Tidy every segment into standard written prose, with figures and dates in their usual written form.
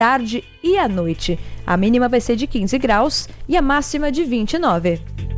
tarde e à noite. A mínima vai ser de 15 graus e a máxima de 29.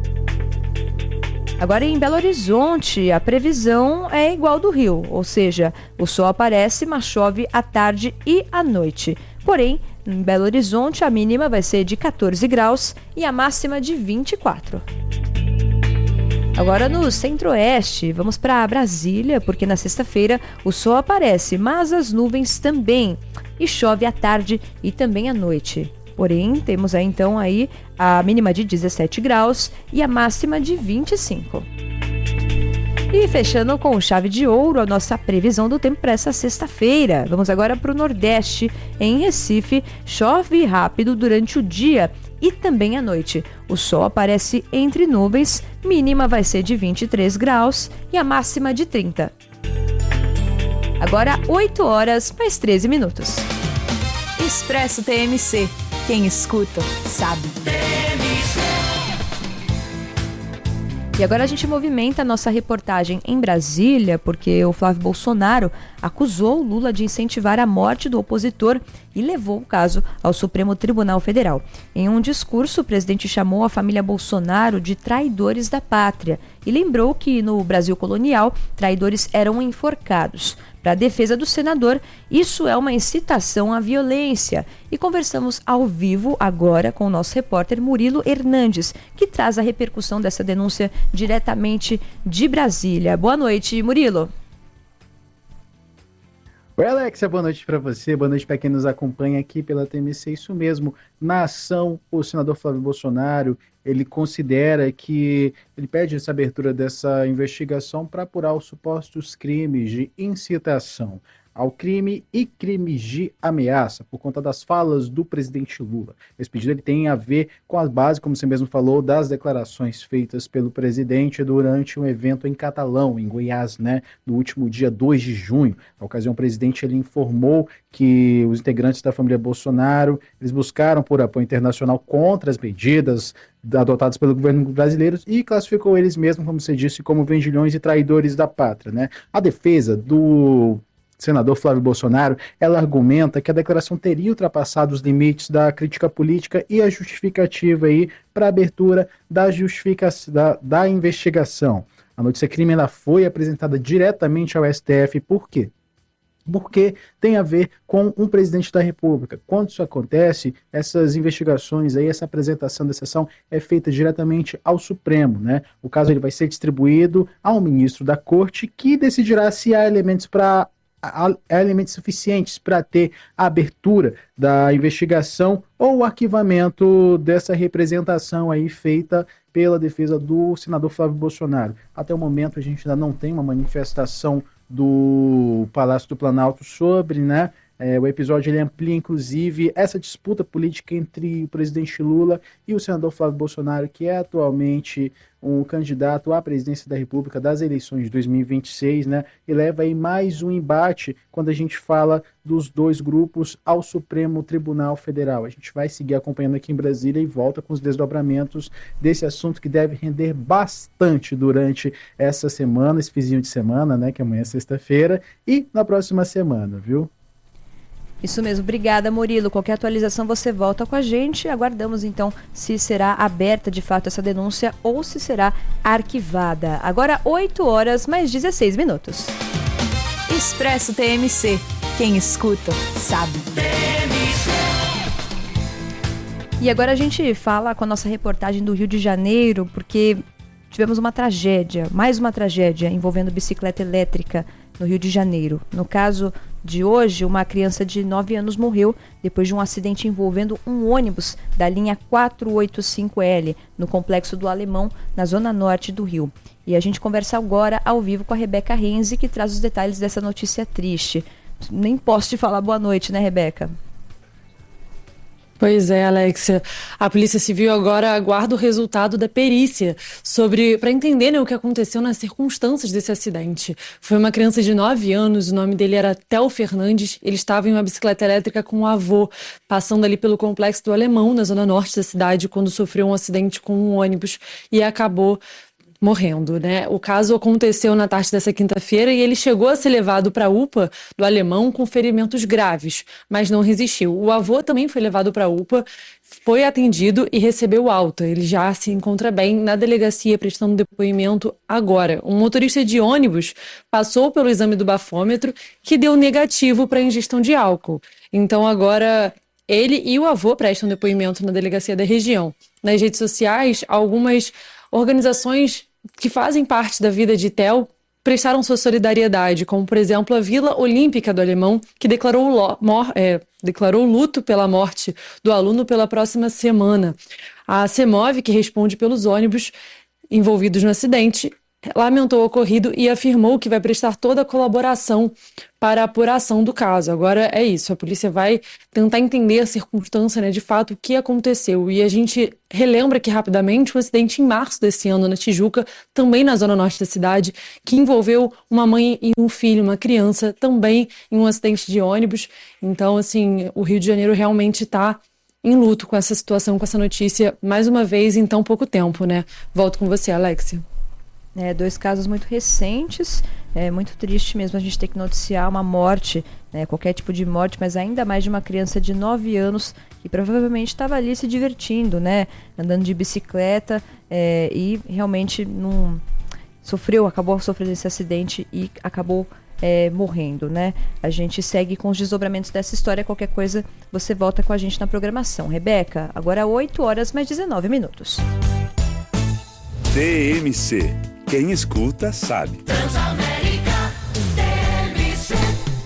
Agora em Belo Horizonte, a previsão é igual do Rio, ou seja, o sol aparece, mas chove à tarde e à noite. Porém, em Belo Horizonte, a mínima vai ser de 14 graus e a máxima de 24. Agora no Centro-Oeste, vamos para Brasília, porque na sexta-feira o sol aparece, mas as nuvens também. E chove à tarde e também à noite. Porém, temos aí a mínima de 17 graus e a máxima de 25. E fechando com chave de ouro a nossa previsão do tempo para essa sexta-feira. Vamos agora para o Nordeste. Em Recife, chove rápido durante o dia e também à noite. O sol aparece entre nuvens, mínima vai ser de 23 graus e a máxima de 30. Agora 8 horas mais 13 minutos. Expresso TMC. Quem escuta, sabe. E agora a gente movimenta a nossa reportagem em Brasília, porque o Flávio Bolsonaro acusou o Lula de incentivar a morte do opositor e levou o caso ao Supremo Tribunal Federal. Em um discurso, o presidente chamou a família Bolsonaro de traidores da pátria e lembrou que no Brasil colonial, traidores eram enforcados. Para a defesa do senador, isso é uma incitação à violência. E conversamos ao vivo agora com o nosso repórter Murilo Hernandes, que traz a repercussão dessa denúncia diretamente de Brasília. Boa noite, Murilo. Oi, Alexia, boa noite para você, boa noite para quem nos acompanha aqui pela TMC. Isso mesmo, na ação, o senador Flávio Bolsonaro, ele considera que ele pede essa abertura dessa investigação para apurar os supostos crimes de incitação ao crime e crimes de ameaça, por conta das falas do presidente Lula. Esse pedido ele tem a ver com a base, como você mesmo falou, das declarações feitas pelo presidente durante um evento em Catalão, em Goiás, no último dia 2 de junho. Na ocasião, o presidente ele informou que os integrantes da família Bolsonaro eles buscaram por apoio internacional contra as medidas adotadas pelo governo brasileiro e classificou eles mesmos, como você disse, como vendilhões e traidores da pátria. A defesa do senador Flávio Bolsonaro, ela argumenta que a declaração teria ultrapassado os limites da crítica política e a justificativa para a abertura da investigação. A notícia-crime ela foi apresentada diretamente ao STF. Por quê? Porque tem a ver com um presidente da República. Quando isso acontece, essas investigações, essa apresentação dessa ação é feita diretamente ao Supremo. O caso ele vai ser distribuído ao ministro da Corte, que decidirá se há elementos suficientes para ter a abertura da investigação ou o arquivamento dessa representação feita pela defesa do senador Flávio Bolsonaro. Até o momento a gente ainda não tem uma manifestação do Palácio do Planalto sobre, o episódio ele amplia inclusive essa disputa política entre o presidente Lula e o senador Flávio Bolsonaro, que é atualmente um candidato à presidência da República das eleições de 2026, e leva mais um embate quando a gente fala dos dois grupos ao Supremo Tribunal Federal. A gente vai seguir acompanhando aqui em Brasília e volta com os desdobramentos desse assunto que deve render bastante durante essa semana, esse fizinho de semana, que amanhã é sexta-feira, e na próxima semana, viu? Isso mesmo, obrigada, Murilo. Qualquer atualização você volta com a gente. Aguardamos então se será aberta de fato essa denúncia ou se será arquivada. Agora 8 horas mais 16 minutos. Expresso TMC. Quem escuta, sabe. E agora a gente fala com a nossa reportagem do Rio de Janeiro, porque tivemos uma tragédia, mais uma tragédia envolvendo bicicleta elétrica no Rio de Janeiro. No caso de hoje, uma criança de 9 anos morreu depois de um acidente envolvendo um ônibus da linha 485L no Complexo do Alemão, na zona norte do Rio. E a gente conversa agora ao vivo com a Rebeca Renzi, que traz os detalhes dessa notícia triste. Nem posso te falar boa noite, né, Rebeca? Pois é, Alexia. A Polícia Civil agora aguarda o resultado da perícia para entender o que aconteceu nas circunstâncias desse acidente. Foi uma criança de 9 anos, o nome dele era Theo Fernandes. Ele estava em uma bicicleta elétrica com o avô, passando ali pelo Complexo do Alemão, na zona norte da cidade, quando sofreu um acidente com um ônibus e acabou morrendo, né? O caso aconteceu na tarde dessa quinta-feira e ele chegou a ser levado para a UPA do Alemão com ferimentos graves, mas não resistiu. O avô também foi levado para a UPA, foi atendido e recebeu alta. Ele já se encontra bem na delegacia prestando depoimento agora. Um motorista de ônibus passou pelo exame do bafômetro que deu negativo para ingestão de álcool. Então agora ele e o avô prestam depoimento na delegacia da região. Nas redes sociais, algumas organizações que fazem parte da vida de Theo prestaram sua solidariedade, como, por exemplo, a Vila Olímpica do Alemão, que declarou luto pela morte do aluno pela próxima semana. A CEMOV, que responde pelos ônibus envolvidos no acidente, lamentou o ocorrido e afirmou que vai prestar toda a colaboração para a apuração do caso. Agora é isso, a polícia vai tentar entender a circunstância, né, de fato, o que aconteceu. E a gente relembra aqui rapidamente um acidente em março desse ano na Tijuca, também na zona norte da cidade, que envolveu uma mãe e um filho, uma criança, também em um acidente de ônibus. Então, assim, o Rio de Janeiro realmente está em luto com essa situação, com essa notícia, mais uma vez em tão pouco tempo, né? Volto com você, Alexia. 2 casos muito recentes, é muito triste mesmo a gente ter que noticiar uma morte, né, qualquer tipo de morte, mas ainda mais de uma criança de 9 anos que provavelmente estava ali se divertindo, né, andando de bicicleta e realmente acabou sofrendo esse acidente e acabou morrendo, né? A gente segue com os desdobramentos dessa história, qualquer coisa você volta com a gente na programação. Rebeca, agora 8h mais 19. TMC. Quem escuta, sabe. Transamérica TMC.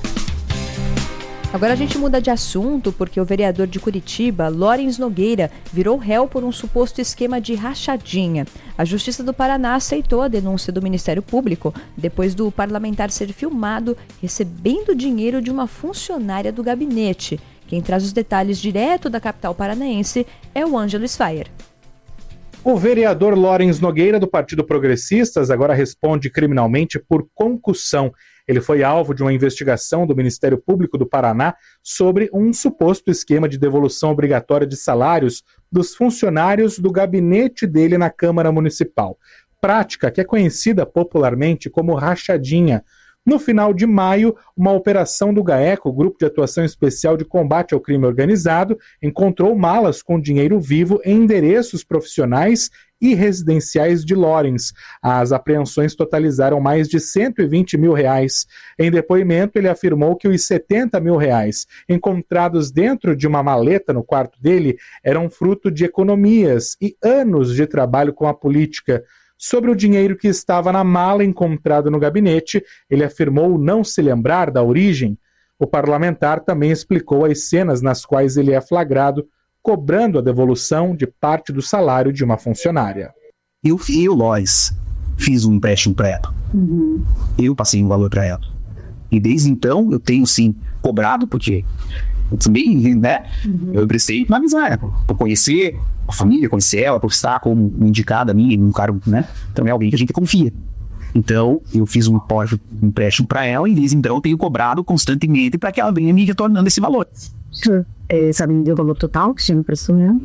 Agora a gente muda de assunto porque o vereador de Curitiba, Lawrence Nogueira, virou réu por um suposto esquema de rachadinha. A Justiça do Paraná aceitou a denúncia do Ministério Público depois do parlamentar ser filmado recebendo dinheiro de uma funcionária do gabinete. Quem traz os detalhes direto da capital paranaense é o Ângelo Sfaier. O vereador Lawrence Nogueira, do Partido Progressistas, agora responde criminalmente por concussão. Ele foi alvo de uma investigação do Ministério Público do Paraná sobre um suposto esquema de devolução obrigatória de salários dos funcionários do gabinete dele na Câmara Municipal. Prática que é conhecida popularmente como rachadinha. No final de maio, uma operação do GAECO, Grupo de Atuação Especial de Combate ao Crime Organizado, encontrou malas com dinheiro vivo em endereços profissionais e residenciais de Lawrence. As apreensões totalizaram mais de R$120 mil. Em depoimento, ele afirmou que os R$70 mil encontrados dentro de uma maleta no quarto dele eram fruto de economias e anos de trabalho com a política. Sobre o dinheiro que estava na mala encontrado no gabinete, ele afirmou não se lembrar da origem. O parlamentar também explicou as cenas nas quais ele é flagrado cobrando a devolução de parte do salário de uma funcionária. Eu, Lois, fiz um empréstimo para ela. Eu passei um valor para ela. E desde então eu tenho sim cobrado, porque eu também, né? Eu emprestei uma amizade, por conhecer a família, conhecer ela, por estar como indicada a mim, num cargo, né? Então é alguém que a gente confia. Então eu fiz um empréstimo para ela e desde então eu tenho cobrado constantemente para que ela venha me retornando esse valor. Sabe o valor total que você me emprestou, né?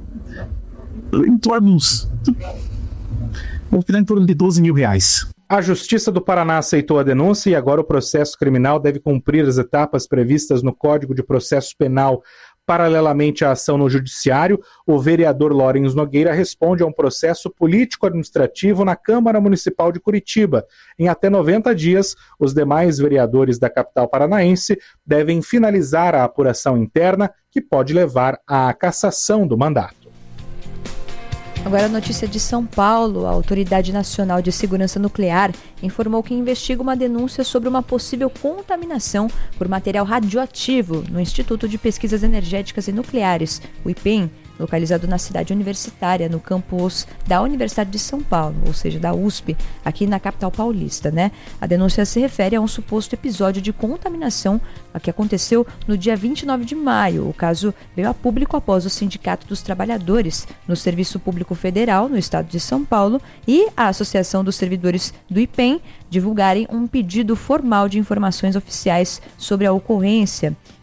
Em torno vou ficar em torno de R$12 mil. A Justiça do Paraná aceitou a denúncia e agora o processo criminal deve cumprir as etapas previstas no Código de Processo Penal. Paralelamente à ação no Judiciário, o vereador Lawrence Nogueira responde a um processo político-administrativo na Câmara Municipal de Curitiba. Em até 90 dias, os demais vereadores da capital paranaense devem finalizar a apuração interna, que pode levar à cassação do mandato. Agora a notícia de São Paulo. A Autoridade Nacional de Segurança Nuclear informou que investiga uma denúncia sobre uma possível contaminação por material radioativo no Instituto de Pesquisas Energéticas e Nucleares, o IPEM, localizado na cidade universitária, no campus da Universidade de São Paulo, ou seja, da USP, aqui na capital paulista, né? A denúncia se refere a um suposto episódio de contaminação que aconteceu no dia 29 de maio. O caso veio a público após o Sindicato dos Trabalhadores no Serviço Público Federal, no estado de São Paulo, e a Associação dos Servidores do IPEM divulgarem um pedido formal de informações oficiais sobre a ocorrência.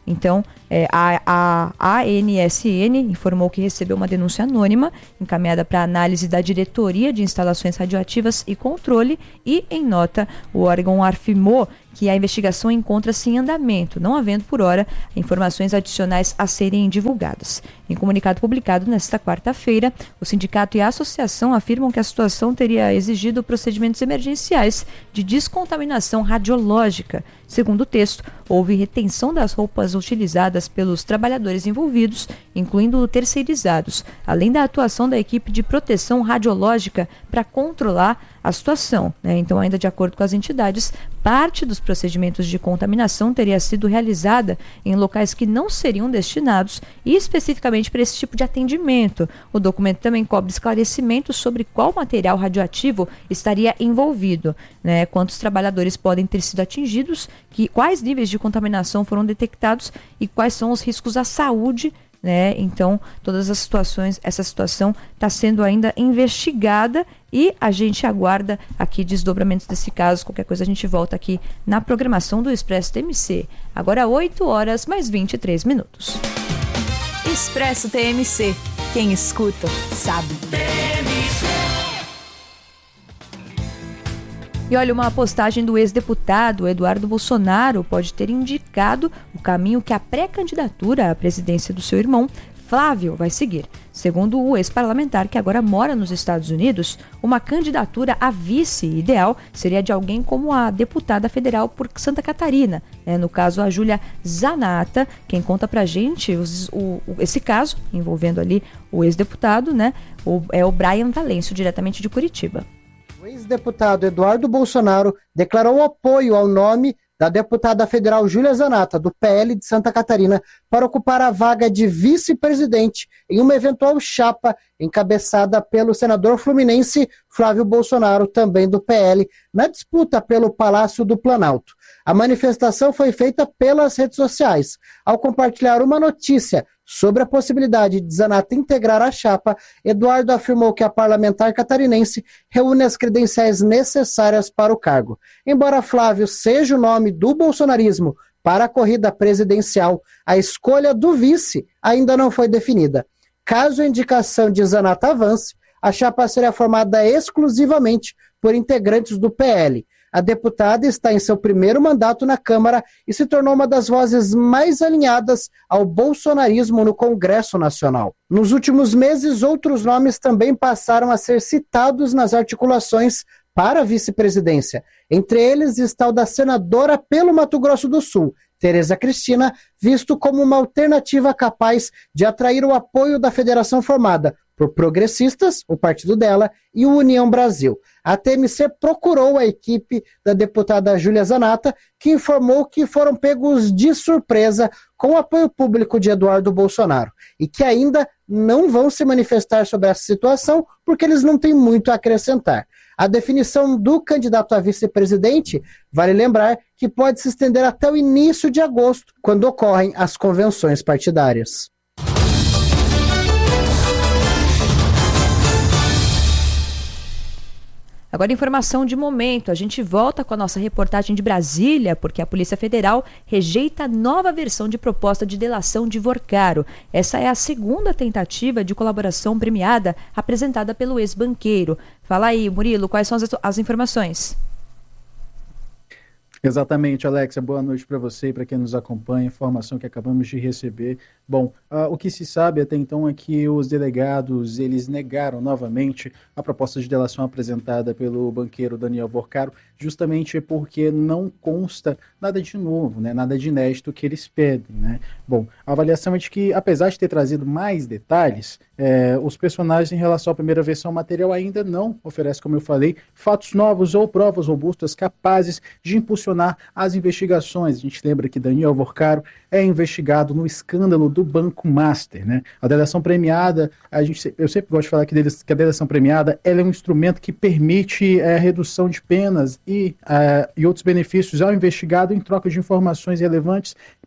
Então, a ANSN informou que recebeu uma denúncia anônima encaminhada para análise da Diretoria de Instalações Radioativas e Controle e, em nota, o órgão afirmou que a investigação encontra-se em andamento, não havendo, por hora, informações adicionais a serem divulgadas. Em comunicado publicado nesta quarta-feira, o sindicato e a associação afirmam que a situação teria exigido procedimentos emergenciais de descontaminação radiológica. Segundo o texto, houve retenção das roupas utilizadas pelos trabalhadores envolvidos, incluindo terceirizados, além da atuação da equipe de proteção radiológica para controlar a situação, né? Então, ainda de acordo com as entidades, parte dos procedimentos de contaminação teria sido realizada em locais que não seriam destinados e especificamente para esse tipo de atendimento. O documento também cobre esclarecimentos sobre qual material radioativo estaria envolvido, né? Quantos trabalhadores podem ter sido atingidos, quais níveis de contaminação foram detectados e quais são os riscos à saúde, né? Então, todas as situações, essa situação está sendo ainda investigada e a gente aguarda aqui desdobramentos desse caso. Qualquer coisa a gente volta aqui na programação do Expresso TMC. Agora 8 horas mais 23 minutos. Expresso TMC. Quem escuta, sabe. E olha, uma postagem do ex-deputado Eduardo Bolsonaro pode ter indicado o caminho que a pré-candidatura à presidência do seu irmão, Flávio, vai seguir. Segundo o ex-parlamentar, que agora mora nos Estados Unidos, uma candidatura a vice ideal seria de alguém como a deputada federal por Santa Catarina. No caso, a Júlia Zanata. Quem conta pra gente esse caso, envolvendo ali o ex-deputado, né, é o Brian Valêncio, diretamente de Curitiba. O ex-deputado Eduardo Bolsonaro declarou apoio ao nome da deputada federal Júlia Zanata, do PL de Santa Catarina, para ocupar a vaga de vice-presidente em uma eventual chapa encabeçada pelo senador fluminense Flávio Bolsonaro, também do PL, na disputa pelo Palácio do Planalto. A manifestação foi feita pelas redes sociais. Ao compartilhar uma notícia sobre a possibilidade de Zanata integrar a chapa, Eduardo afirmou que a parlamentar catarinense reúne as credenciais necessárias para o cargo. Embora Flávio seja o nome do bolsonarismo para a corrida presidencial, a escolha do vice ainda não foi definida. Caso a indicação de Zanata avance, a chapa será formada exclusivamente por integrantes do PL. A deputada está em seu primeiro mandato na Câmara e se tornou uma das vozes mais alinhadas ao bolsonarismo no Congresso Nacional. Nos últimos meses, outros nomes também passaram a ser citados nas articulações para a vice-presidência. Entre eles está o da senadora pelo Mato Grosso do Sul, Tereza Cristina, visto como uma alternativa capaz de atrair o apoio da federação formada por Progressistas, o partido dela, e o União Brasil. A TMC procurou a equipe da deputada Júlia Zanata, que informou que foram pegos de surpresa com o apoio público de Eduardo Bolsonaro e que ainda não vão se manifestar sobre essa situação porque eles não têm muito a acrescentar. A definição do candidato a vice-presidente, vale lembrar que pode se estender até o início de agosto, quando ocorrem as convenções partidárias. Agora, informação de momento. A gente volta com a nossa reportagem de Brasília, porque a Polícia Federal rejeita a nova versão de proposta de delação de Vorcaro. Essa é a segunda tentativa de colaboração premiada apresentada pelo ex-banqueiro. Fala aí, Murilo, quais são as informações? Exatamente, Alexia. Boa noite para você e para quem nos acompanha. Informação que acabamos de receber. Bom, o que se sabe até então é que os delegados eles negaram novamente a proposta de delação apresentada pelo banqueiro Daniel Vorcaro, justamente porque não consta nada de novo, né, nada de inédito que eles pedem, né? Bom, a avaliação é de que, apesar de ter trazido mais detalhes, os personagens em relação à primeira versão material ainda não oferecem, como eu falei, fatos novos ou provas robustas capazes de impulsionar as investigações. A gente lembra que Daniel Vorcaro é investigado no escândalo do Banco Master, né? A delação premiada, eu sempre gosto de falar que a delação premiada ela é um instrumento que permite a redução de penas e outros benefícios ao investigado em troca de informações relevantes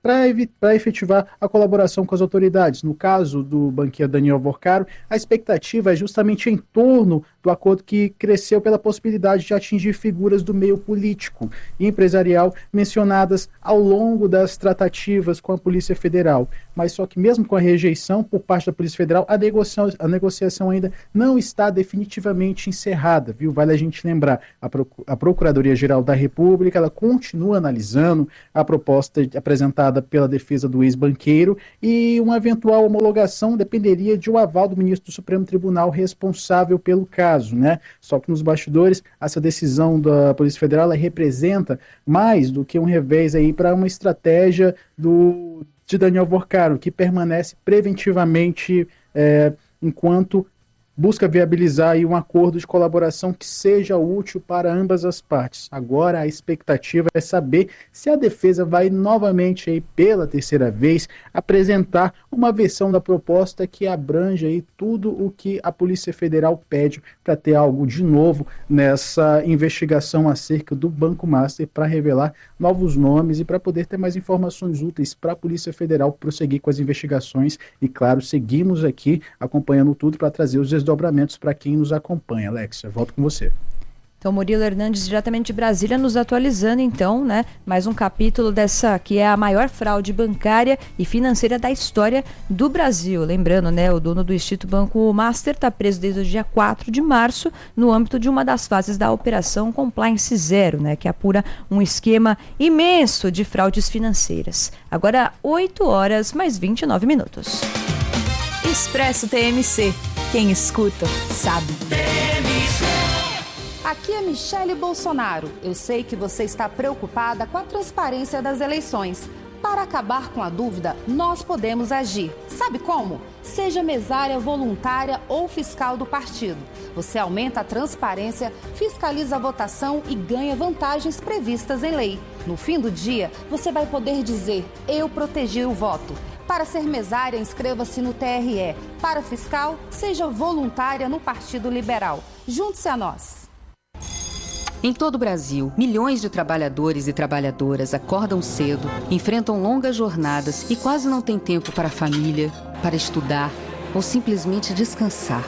para efetivar a colaboração com as autoridades. No caso do banqueiro Daniel Vorcaro, a expectativa é justamente em torno do acordo que cresceu pela possibilidade de atingir figuras do meio político e empresarial mencionadas ao longo das tratativas com a Polícia Federal. Mas só que mesmo com a rejeição por parte da Polícia Federal, a negociação ainda não está definitivamente encerrada, viu? Vale a gente lembrar, a Procuradoria-Geral da República, ela continua analisando a proposta apresentada pela defesa do ex-banqueiro e uma eventual homologação dependeria de um aval do ministro do Supremo Tribunal responsável pelo caso, né? Só que nos bastidores, essa decisão da Polícia Federal ela representa mais do que um revés aí para uma estratégia de Daniel Vorcaro, que permanece preventivamente enquanto busca viabilizar aí um acordo de colaboração que seja útil para ambas as partes. Agora a expectativa é saber se a defesa vai novamente aí pela terceira vez apresentar uma versão da proposta que abrange aí tudo o que a Polícia Federal pede para ter algo de novo nessa investigação acerca do Banco Master, para revelar novos nomes e para poder ter mais informações úteis para a Polícia Federal prosseguir com as investigações. E claro, seguimos aqui acompanhando tudo para trazer os desdobramentos para quem nos acompanha. Alexia, volto com você. Então, Murilo Hernandes, diretamente de Brasília, nos atualizando, então, né, mais um capítulo dessa, que é a maior fraude bancária e financeira da história do Brasil. Lembrando, né, o dono do extinto Banco Master está preso desde o dia 4 de março, no âmbito de uma das fases da Operação Compliance Zero, né, que apura um esquema imenso de fraudes financeiras. Agora, 8 horas mais 29 minutos. Expresso TMC. Quem escuta, sabe. Aqui é Michele Bolsonaro. Eu sei que você está preocupada com a transparência das eleições. Para acabar com a dúvida, nós podemos agir. Sabe como? Seja mesária voluntária ou fiscal do partido. Você aumenta a transparência, fiscaliza a votação e ganha vantagens previstas em lei. No fim do dia, você vai poder dizer: eu protegi o voto. Para ser mesária, inscreva-se no TRE. Para fiscal, seja voluntária no Partido Liberal. Junte-se a nós. Em todo o Brasil, milhões de trabalhadores e trabalhadoras acordam cedo, enfrentam longas jornadas e quase não têm tempo para a família, para estudar ou simplesmente descansar.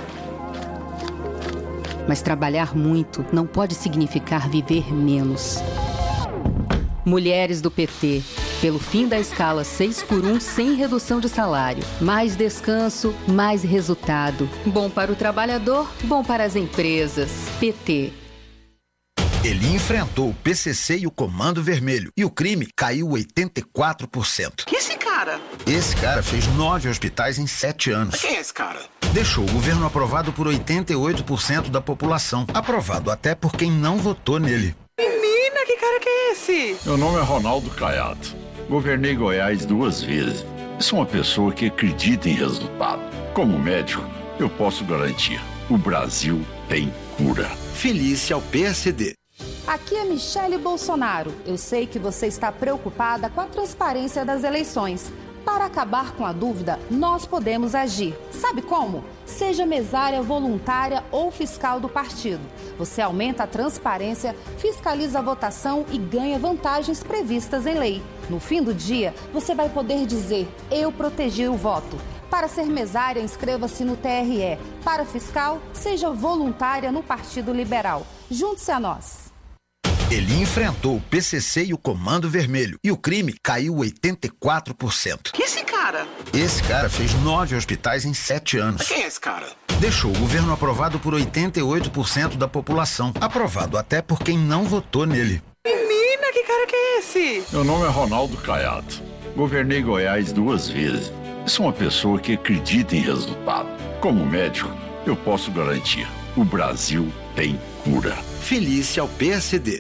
Mas trabalhar muito não pode significar viver menos. Mulheres do PT, pelo fim da escala 6x1 sem redução de salário. Mais descanso, mais resultado. Bom para o trabalhador, bom para as empresas. PT. Ele enfrentou o PCC e o Comando Vermelho. E o crime caiu 84%. Que esse cara? Esse cara fez 9 hospitais em 7 anos. Quem é esse cara? Deixou o governo aprovado por 88% da população. Aprovado até por quem não votou nele. Menina, que cara que é esse? Meu nome é Ronaldo Caiado. Governei Goiás 2 vezes. Sou uma pessoa que acredita em resultado. Como médico, eu posso garantir: o Brasil tem cura. Felícia ao PSD. Aqui é Michele Bolsonaro. Eu sei que você está preocupada com a transparência das eleições. Para acabar com a dúvida, nós podemos agir. Sabe como? Seja mesária voluntária ou fiscal do partido. Você aumenta a transparência, fiscaliza a votação e ganha vantagens previstas em lei. No fim do dia, você vai poder dizer: eu protegi o voto. Para ser mesária, inscreva-se no TRE. Para fiscal, seja voluntária no Partido Liberal. Junte-se a nós. Ele enfrentou o PCC e o Comando Vermelho. E o crime caiu 84%. Que esse cara? Esse cara fez 9 hospitais em 7 anos. Quem é esse cara? Deixou o governo aprovado por 88% da população. Aprovado até por quem não votou nele. Menina, que cara que é esse? Meu nome é Ronaldo Caiado. Governei Goiás 2 vezes. Sou uma pessoa que acredita em resultado. Como médico, eu posso garantir: o Brasil tem cura. Felícia ao PSD.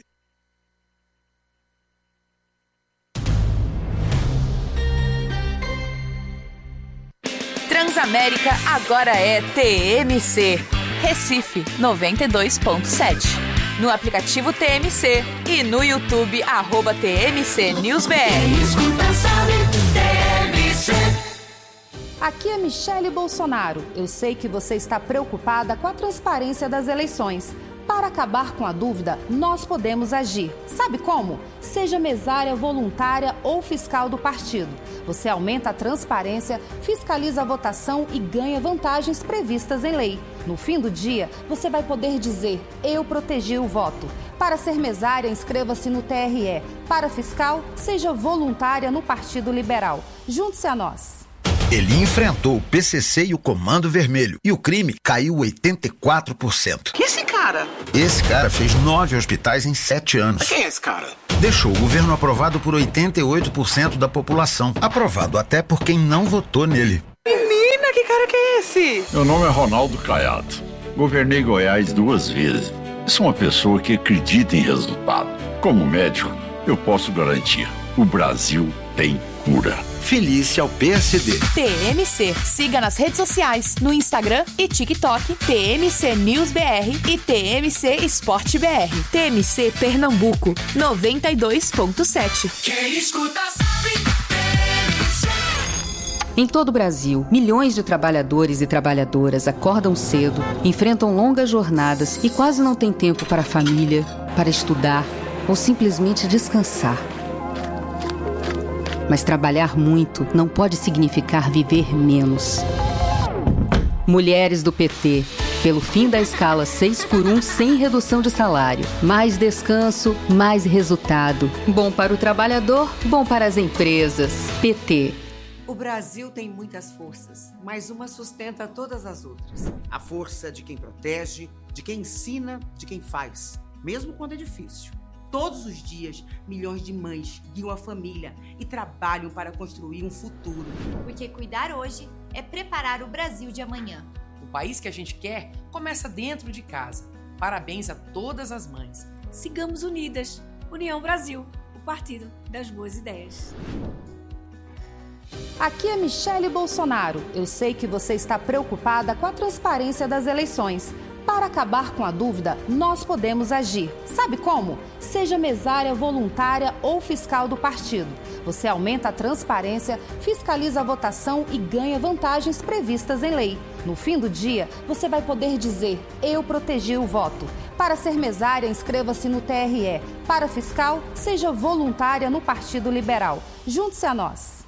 Transamérica agora é TMC. Recife 92.7. No aplicativo TMC e no YouTube @TMC NewsBR. Aqui é Michele Bolsonaro. Eu sei que você está preocupada com a transparência das eleições. Para acabar com a dúvida, nós podemos agir. Sabe como? Seja mesária voluntária ou fiscal do partido. Você aumenta a transparência, fiscaliza a votação e ganha vantagens previstas em lei. No fim do dia, você vai poder dizer: eu protegi o voto. Para ser mesária, inscreva-se no TRE. Para fiscal, seja voluntária no Partido Liberal. Junte-se a nós. Ele enfrentou o PCC e o Comando Vermelho. E o crime caiu 84%. Quem é esse cara? Esse cara fez 9 hospitais em 7 anos. Quem é esse cara? Deixou o governo aprovado por 88% da população. Aprovado até por quem não votou nele. Menina, que cara que é esse? Meu nome é Ronaldo Caiado. Governei Goiás 2 vezes. Sou uma pessoa que acredita em resultado. Como médico, eu posso garantir: o Brasil tem cura. Felícia ao PSD. TMC. Siga nas redes sociais, no Instagram e TikTok, TMC News BR e TMC Esporte BR. TMC Pernambuco, 92.7. Quem escuta sabe. TMC. Em todo o Brasil, milhões de trabalhadores e trabalhadoras acordam cedo, enfrentam longas jornadas e quase não têm tempo para a família, para estudar ou simplesmente descansar. Mas trabalhar muito não pode significar viver menos. Mulheres do PT, pelo fim da escala 6x1 sem redução de salário. Mais descanso, mais resultado. Bom para o trabalhador, bom para as empresas. PT. O Brasil tem muitas forças, mas uma sustenta todas as outras. A força de quem protege, de quem ensina, de quem faz, mesmo quando é difícil. Todos os dias, milhões de mães guiam a família e trabalham para construir um futuro. Porque cuidar hoje é preparar o Brasil de amanhã. O país que a gente quer começa dentro de casa. Parabéns a todas as mães. Sigamos unidas. União Brasil, o partido das boas ideias. Aqui é Michele Bolsonaro. Eu sei que você está preocupada com a transparência das eleições. Para acabar com a dúvida, nós podemos agir. Sabe como? Seja mesária voluntária ou fiscal do partido. Você aumenta a transparência, fiscaliza a votação e ganha vantagens previstas em lei. No fim do dia, você vai poder dizer: eu protegi o voto. Para ser mesária, inscreva-se no TRE. Para fiscal, seja voluntária no Partido Liberal. Junte-se a nós.